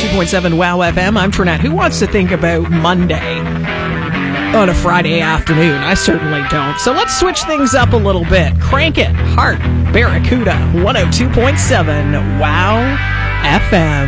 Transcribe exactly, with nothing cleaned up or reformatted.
two point seven Wow F M. I'm Trinette. Who wants to think about Monday on a Friday afternoon? I certainly don't. So let's switch things up a little bit. Crank it. Heart. Barracuda. one oh two point seven Wow F M.